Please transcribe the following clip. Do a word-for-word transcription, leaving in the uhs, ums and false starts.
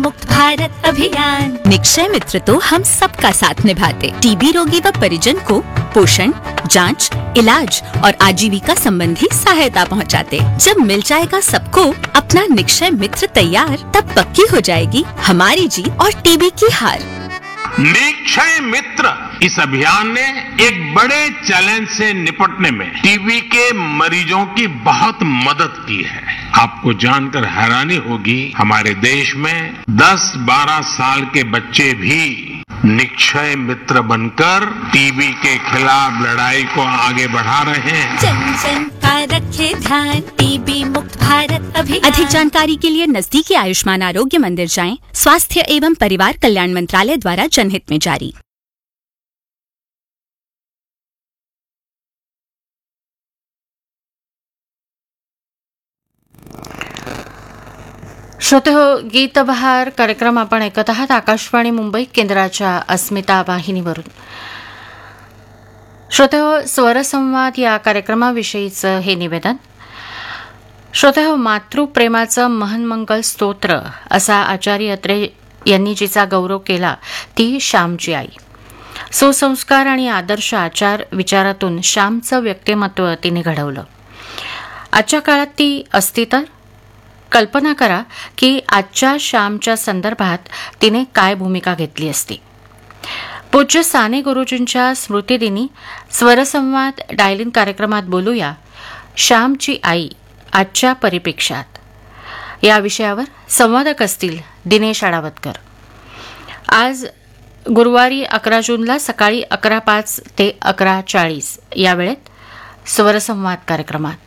मुक्त भारत अभियान। निक्षय मित्र तो हम सबका साथ निभाते, टीबी रोगी व परिजन को पोषण, जांच, इलाज और आजीविका संबंधी सहायता पहुंचाते। जब मिल जाएगा सबको अपना निक्षय मित्र तैयार, तब पक्की हो जाएगी हमारी जीत और टीबी की हार। निक्षय मित्र इस अभियान ने एक बड़े चैलेंज से निपटने में टीबी के मरीजों की बहुत मदद की है। आपको जानकर हैरानी होगी, हमारे देश में दस बारह साल के बच्चे भी निक्षय मित्र बनकर टीबी के खिलाफ लड़ाई को आगे बढ़ा रहे हैं। जन जन का रखे ध्यान, टीबी मुक्त भारत अभियान। अधिक जानकारी के लिए नजदीकी आयुष्मान आरोग्य मंदिर जाएं। स्वास्थ्य एवं परिवार कल्याण मंत्रालय द्वारा जनहित में जारी। श्रोते हो, गीतबहार कार्यक्रम आपण ऐकत आहात आकाशवाणी मुंबई केंद्राच्या अस्मिता वाहिनीवरून. श्रोते हो, स्वरसंवाद या कार्यक्रमाविषयीचं हे निवेदन. श्रोते हो, मातृप्रेमाचं महन्मंगल स्तोत्र असा आचार्य अत्रे यांनी जिचा गौरव केला ती श्यामची आई. सुसंस्कार आणि आदर्श आचार विचारातून श्यामचं व्यक्तिमत्व तिने घडवलं. आजच्या काळात ती असती तर कल्पना करा की आजच्या श्यामच्या संदर्भात तिने काय भूमिका घेतली असती. पूज्य साने गुरुजींच्या स्मृतिदिनी स्वरसंवाद डायलिन कार्यक्रमात बोलूया श्यामची आई आजच्या परिपेक्षात या विषयावर. संवादक असतील दिनेश आडावतकर. आज गुरुवारी अकरा जूनला सकाळी अकरा पाच ते अकरा चाळीस या वेळेत स्वरसंवाद कार्यक्रमात